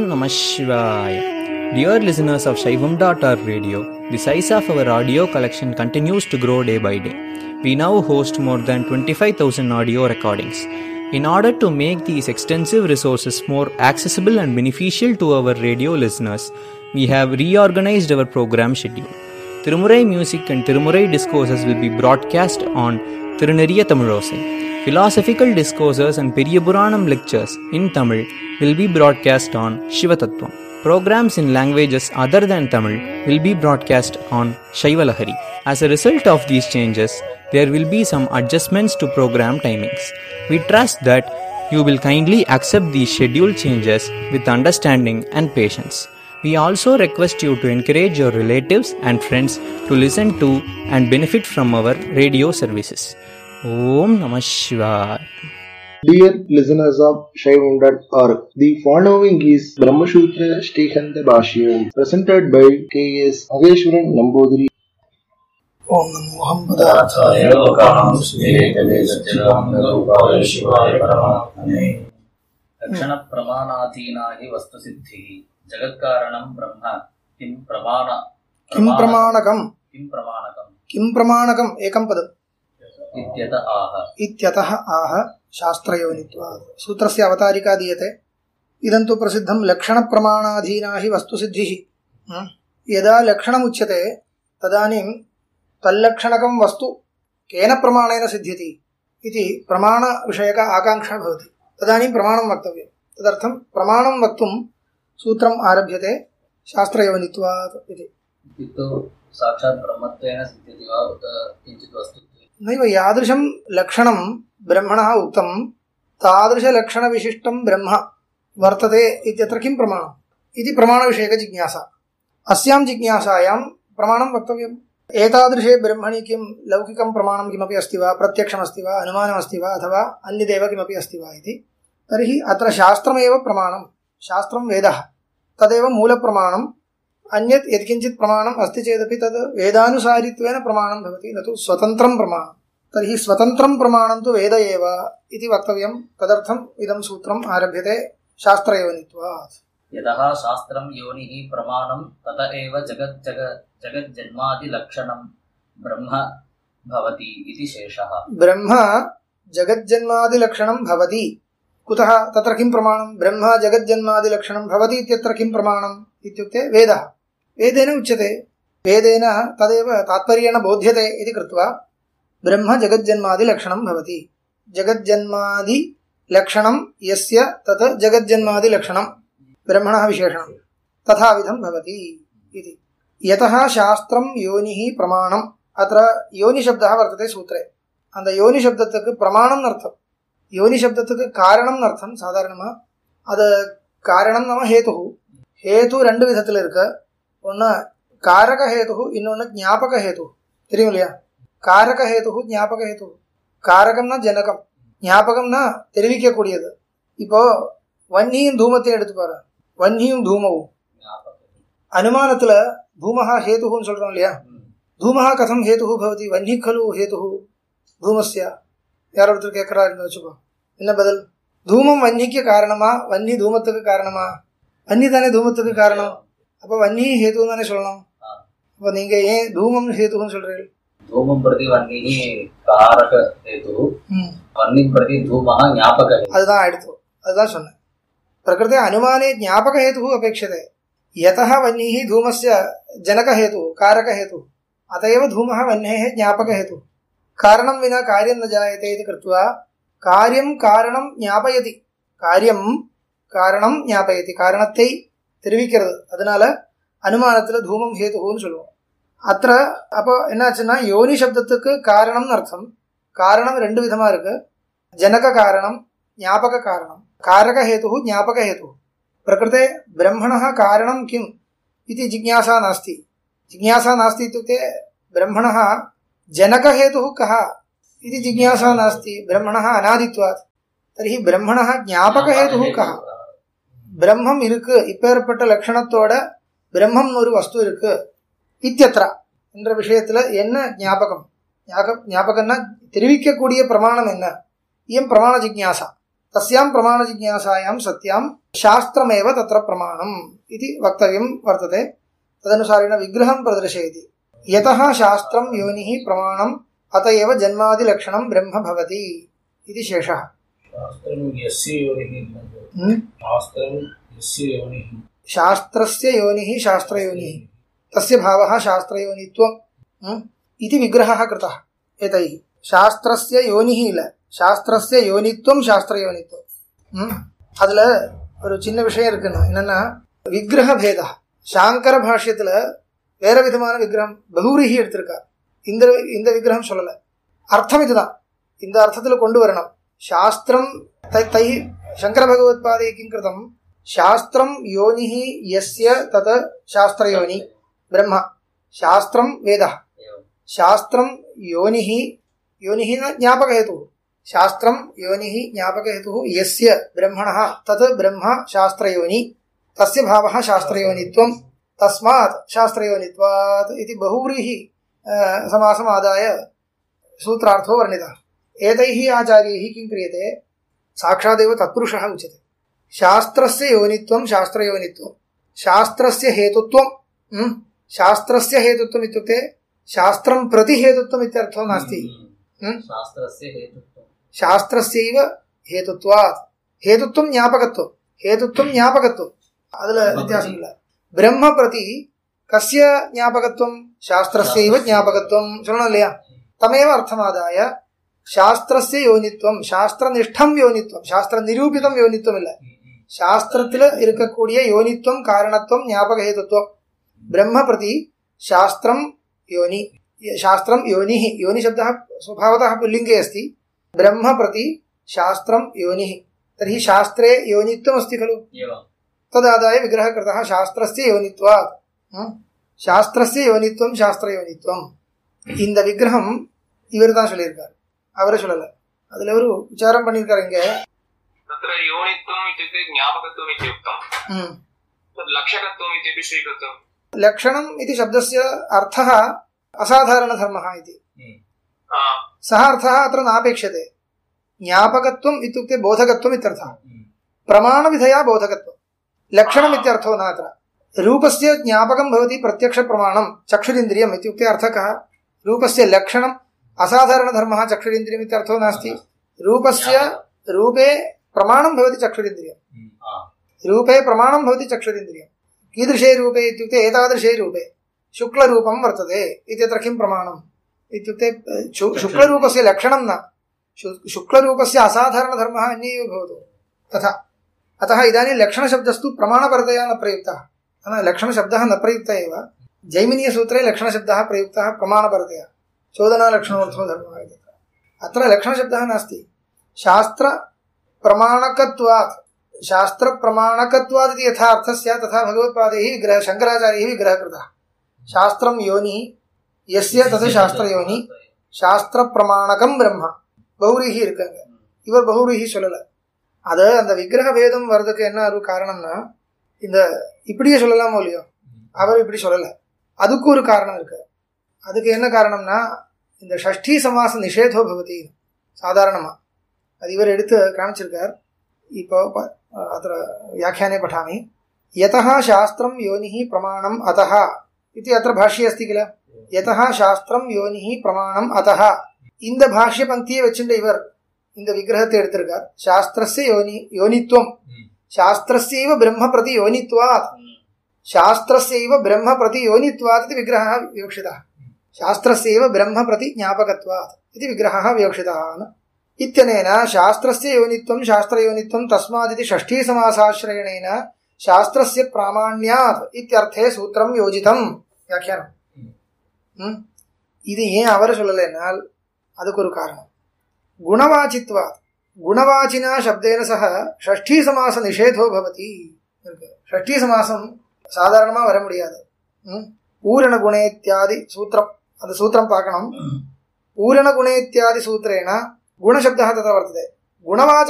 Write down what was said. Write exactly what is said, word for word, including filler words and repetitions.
Namah Shivaya. Dear listeners of Shaivam dot org radio, the size of our audio collection continues to grow day by day. We now host more than twenty-five thousand audio recordings. In order to make these extensive resources more accessible and beneficial to our radio listeners, we have reorganized our program schedule. Tirumurai music and Tirumurai discourses will be broadcast on Tiruneriya Tamilosai. Philosophical discourses and Periyapuranam lectures in Tamil will be broadcast on Shivatattvam. Programs in languages other than Tamil will be broadcast on Shaivalahari. As a result of these changes, there will be some adjustments to program timings. We trust that you will kindly accept these schedule changes with understanding and patience. We also request you to encourage your relatives and friends to listen to and benefit from our radio services. Om Namah Shivaya. Dear listeners of Shaivam dot org, the following is Brahmasutra Shrikanta Bhashyam, presented by K S Ageshwaran Nambudiri. Om Namo Buddhaya Lokam Sudhekade Satchidananda Shivaya Paramatmane. Lakshana Pramanadhinahi Vastu Siddhi Jagatkaranam Brahma Kim Pramana Kim Pramanakam Kim Pramanakam Kim Pramanakam Ekam Padam Ityata Aha Ityatah Aha Shastrayonitva Sutrasya Avatarika Diyate Idantu Prasiddham Lakshana Pramanadhinahi Vastu Siddhi Yada Lakshanam Uchyate Tadanim Tallakshanakam Vastu Kena Pramanena Siddhyati Iti Pramana Vishayaka Akanksha Bhavati Tadanim Pramanam Vaktavya Tadartham Pramanam Vaktum Sutram Arabhyate Shastrayonitva Iti Ito Sakshat Brahmatvena Siddhyati Va Uta Kinchit Vastu नैव यादृशं लक्षणं ब्रह्मणः उक्तं तादृशलक्षणविशिष्टं ब्रह्म वर्तते इत्यत्र किं प्रमाणम् इति प्रमाणविषयकजिज्ञासा अस्यां जिज्ञासायां प्रमाणं वक्तव्यम् एतादृशे ब्रह्मणि किं लौकिकं प्रमाणं किमपि अस्ति वा प्रत्यक्षमस्ति वा अनुमानमस्ति वा अथवा अन्यदेव किमपि अस्ति वा इति तर्हि अत्र शास्त्रमेव प्रमाणं शास्त्रं वेदः तदेव मूलप्रमाणम् अन्यत् यत्किञ्चित् प्रमाणम् अस्ति चेदपि तद् वेदानुसारित्वेन प्रमाणं भवति न तु स्वतन्त्रं प्रमाणं तर्हि स्वतन्त्रं प्रमाणं तु वेद एव इति वक्तव्यं तदर्थम् इदं सूत्रम् आरभ्यते शास्त्रयोनित्वात् यतः शास्त्रं योनिः प्रमाणं तत एव जगत् जगत् जगज्जन्मादिलक्षणं ब्रह्म भवति इति शेषः ब्रह्म जगज्जन्मादिलक्षणं भवति कुतः तत्र किं प्रमाणं ब्रह्म जगज्जन्मादिलक्षणं भवति इत्यत्र किं प्रमाणम् इत्युक्ते वेदः वेदेन उच्यते वेदेन तदेव तात्पर्येण बोध्यते इति कृत्वा ब्रह्म जगज्जन्मादिलक्षणं भवति जगज्जन्मादिलक्षणं यस्य तत् जगज्जन्मादिलक्षणं ब्रह्मणः विशेषणं तथाविधं भवति इति यतः शास्त्रं योनिः प्रमाणम् अत्र योनिशब्दः वर्तते सूत्रे அந்த யோனி சப்தத்துக்கு பிரமாணம் அர்த்தம் யோனி சப்தத்துக்கு காரணம் அர்த்தம் சாதாரணமா அது காரணம் நம்ம ஹேது ஹேது ரெண்டு விதத்தில் இருக்கு ஒன்று காரக ஹேது இன்னொன்று ஞாபக ஹேது தெரியும் இல்லையா காரக ஹேது ஞாபக ஹேது காரகம்னா ஜனகம் ஞாபகம்னா தெரிவிக்கக்கூடியது இப்போ வன்னியும் தூமத்தையும் எடுத்து பாரு வன்னியும் தூமவும் அனுமானத்தில் தூமஹா ஹேதுன்னு சொல்கிறோம் இல்லையா தூமஹா கதம் ஹேது பவதி வன்னி கலு ஹேது தூமஸ்யா யாரோ ஒருத்தர் கேட்குறாருன்னு வச்சுக்கோ என்ன பதில் தூமம் வன்னிக்கு காரணமா வன்னி தூமத்துக்கு காரணமா வன்னி தானே தூமத்துக்கு காரணம் அப்போ வன்னி ஹேதுன்னு தானே சொல்லணும் அப்போ நீங்கள் ஏன் தூமம் ஹேதுன்னு சொல்கிறீர்கள் தூமம் பிரதி வன்னி காரக ஹேது வன்னி பிரதி தூமஹ ஞாபக ஹேது அதுதான் எடுத்து அதுதான் சொன்னேன் பிரகிருதே அனுமானே ஞாபக ஹேது அபேட்சதே யதः வன்னிः धूमस्य जनकहेतुः कारकहेतुः अत एव धूमः वह्नेः ज्ञापकहेतुः कारणं विना कार्यं न जायते इति कृत्वा कार्यं कारणं ज्ञापयति कार्यं காரணம் ஞாபகத்தை காரணத்தை தெரிவிக்கிறது அதனால அனுமானத்தில் தூமம் ஹேதுன்னு சொல்லுவோம் அத்த அப்போ என்னாச்சுன்னா யோனி சப்தத்துக்கு காரணம்னு அர்த்தம் காரணம் ரெண்டு விதமா இருக்கு ஜனக காரணம் ஞாபக காரணம் காரக ஹேது ஞாபக ஹேது பிரகிருதே பிரம்மணः காரணம் கிம் इति जिज्ञासा नास्ति जिज्ञासा नास्ति इत्युक्ते ब्रह्मणः जनकहेतुः कः इति जिज्ञासा नास्ति ब्रह्मणः अनादित्वात् तर्हि ब्रह्मणः ज्ञापकहेतुः कः பிரம்மம் இருக்கு இப்பேற்பட்ட லட்சணத்தோட பிரம்மம் ஒரு வஸ்து இருக்கு இத்தியத்ரா என்ற விஷயத்துல என்ன ஞாபகம் ஞாபகம்னா தெரிவிக்கக்கூடிய பிரமாணம் என்ன இயம் பிரமாண ஜிக்ஞாசா तस्यां प्रमाणजिज्ञासायां सत्यां शास्त्रमेव तत्र प्रमाणम् इति वक्तव्यं वर्तते। तदनुसारेण विग्रहं प्रदर्शयति। यतः शास्त्रं योनिः प्रमाणम् अत एव जन्मादिलक्षणं ब्रह्म भवति इति शेषः। शास्त्रस्य योनिः शास्त्रयोनिः तस्य भावः शास्त्रयोनित्वम् इति विग्रहः कृतः एतैः। शास्त्रस्य योनिः இல்ல, शास्त्रस्य योनित्वம் शास्त्रयोनित्वம். அதுல ஒரு சின்ன விஷயம் இருக்குன்னா என்னன்னா விக்கிரக பேதா. சாங்கர பாஷ்யத்துல வேற விதமான விக்கிரகம் பகுரீஹி எடுத்திருக்கார். இந்த இந்த விக்கிரகம் சொல்லல. அர்த்தம் இதுதான். இந்த அர்த்தத்துல கொண்டு வரணும். சாஸ்திரம் தை சங்கர பகவத் பாதை கிங்கிருதம் சாஸ்திரம் யோனிஹி யஸ்ய தத சாஸ்திரயோனி ब्रह्म शास्त्रं वेदः शास्त्रं योनिः योनिः न ज्ञापकहेतुः शास्त्रं योनिः ज्ञापकहेतुः यस्य ब्रह्मणः तत् ब्रह्म शास्त्रयोनि तस्य भावः शास्त्रयोनित्वं तस्मात् शास्त्रयोनित्वात् इति बहुव्रीहि समासम् आदाय सूत्रार्थो वर्णितः। एतैः आचार्यैः किं क्रियते साक्षादेव तत्पुरुषः उच्यते। शास्त्रस्य योनित्वं शास्त्रयोनित्वं शास्त्रस्य हेतुत्वं शास्त्रस्य हेतुत्वम् इत्युक्ते शास्त्रं प्रति हेतुत्वम् इत्यर्थो नास्ति। शास्त्रस्य हेतुत्वं शास्त्रस्यैव हेतुत्वात् हेतुत्वं ज्ञापकत्वं हेतुत्वं ज्ञापकत्वम् अदुल व्यत्यासम् इल्ल। ब्रह्म प्रति कस्य ज्ञापकत्वं शास्त्रस्यैव ज्ञापकत्वं சொல்லணும் இல்லையா? तमेव अर्थमादाय शास्त्रस्य योनित्वं शास्त्रनिष्ठं योनित्वं शास्त्र निरूपितं योनित्वम् இல்ல, शास्त्रத்தில் இருக்கக்கூடிய யோனித்வம் காரணத்துவம் ஞாபக ஹேதுத்வம். ब्रह्म प्रति शास्त्रं योनि शास्त्रं योनिः योनि शब्दः स्वभावतः पुल्लिङ्गे अस्ति। ब्रह्म प्रति शास्त्रं योनिः तर्हि शास्त्रे योनित्वम् अस्ति खलु, तदादाय विग्रहः कृतः शास्त्रस्य योनित्वात्। शास्त्रस्य योनित्वं शास्त्रयोनित्वம் இந்த விக்கிரகம் இவர் தான் சொல்லியிருக்கார், அவரே சொல்லல. அதுல ஒரு விசாரம் பண்ணியிருக்காரு. இங்க तत्र योनित्वम् इत्युक्ते ज्ञापकत्वम् इत्युक्तम्, तद् लक्षकत्वम् इत्यपि स्वीकृतम्। लक्षणम् इति शब्दस्य अर्थः असाधारणधर्मः इति, सः अर्थः अत्र नापेक्षते। ज्ञापकत्वम् इत्युक्ते बोधकत्वम् इत्यर्थः, प्रमाणविधया बोधकत्वम्। लक्षणम् इत्यर्थो न अत्र। रूपस्य ज्ञापकं भवति प्रत्यक्षप्रमाणं चक्षुरिन्द्रियम् इत्युक्ते अर्थः कः? रूपस्य लक्षणम् असाधारणधर्मः चक्षुरिन्द्रियम् इत्यर्थो नास्ति। रूपस्य रूपे प्रमाणं भवति चक्षुरिन्द्रियम्, रूपे प्रमाणं भवति चक्षुरिन्द्रियम्। कीदृशे रूपे इत्युक्ते एतादृशे रूपे शुक्लरूपं वर्तते इत्यत्र किं प्रमाणम् इत्युक्ते शुक्लरूपस्य लक्षणं न, शुक्लरूपस्य असाधारणधर्मः अन्ये एव भवतु तथा। अतः इदानीं लक्षणशब्दस्तु प्रमाणपरतया न प्रयुक्तः, लक्षणशब्दः न प्रयुक्तः एव। जैमिनीयसूत्रे लक्षणशब्दः प्रयुक्तः प्रमाणपरतया, चोदनालक्षणोऽर्थो धर्मः इति। अत्र लक्षणशब्दः नास्ति। शास्त्रप्रमाणकत्वात् शास्त्रप्रमाणकत्वात् इति यथा अर्थः स्यात् तथा भगवत्पादैः विग्रह शङ्कराचार्यैः विग्रहः कृतः। शास्त्रं योनिः यस्य तत् शास्त्रयोनि शास्त्रप्रमाणकं ब्रह्म பௌரிஹி இருக்காங்க, இவர் பௌரிஹி சொல்லல. அது அந்த விக்கிரக பேதம் வர்றதுக்கு என்ன ஒரு காரணம்னா, இந்த இப்படியே சொல்லலாமோ இல்லையோ, அவர் இப்படி சொல்லல, அதுக்கு ஒரு காரணம் இருக்கு. அதுக்கு என்ன காரணம்னா இந்த ஷஷ்டி சமாச நிஷேதோ பவதி சாதாரணமா அது இவர் எடுத்து காமிச்சிருக்கார். இப்போ अत्र व्याख्याने पठामि। यतः शास्त्रं योनिः प्रमाणम् अतः इति अत्र भाष्ये अस्ति किल, यतः शास्त्रं योनिः प्रमाणम् अतः இந்த பாஷ்ய பங்கியை வச்சுட்டு இவர் இந்த விக்கிரகத்தை எடுத்திருக்கார். சாஸ்திரஸ்ய யோனி யோனித்வம் சாஸ்திரஸ்யைவ பிரம்ம பிரதி யோனித்வாத் शास्त्रस्यैव ब्रह्म प्रति योनित्वात् इति विग्रहः विवक्षितः। शास्त्रस्यैव ब्रह्म प्रति ज्ञापकत्वात् इति विग्रहः विवक्षितः इत्यनेन शास्त्रस्य योनित्वं शास्त्रयोनित्वं तस्मादिति षष्ठी समासाश्रयणेन शास्त्रस्य प्रामाण्यात् इत्यर्थे सूत्रं योजितम् व्याख्यानम्। இது ஏன் அவர் சொல்லலைனால் அதுக்கு ஒரு காரணம். குணவாச்சித்வாத் குணவாச்சினா शब्देन सह षष्ठी समास निषेधो भवति. षष्ठी समासம் சாதாரணமா வர முடியாது. பூரண குணேத்யாதி சூத்திரம், அந்த சூத்திரம் பார்க்கணும். பூரண குணேத்யாதி சூத்திரேன गुणशब्दः तथा वर्तते. गुणवाच